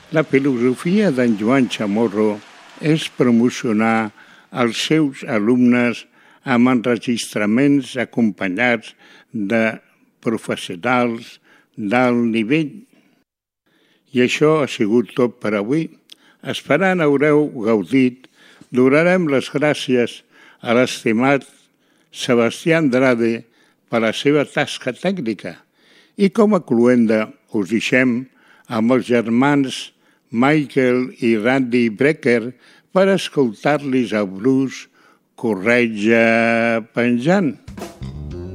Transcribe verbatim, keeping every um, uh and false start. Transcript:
La filosofia d'en Joan Chamorro és promocionar els seus alumnes amb enregistraments acompanyats de professionals d'alt nivell. I això ha sigut tot per avui. Esperant haureu gaudit, donarem les gràcies a l'estimat Sebastià Andrade per la seva tasca tècnica. I com a cloenda us deixem amb els germans Michael i Randy Brecker per escoltar-los el blues Corretja penjant.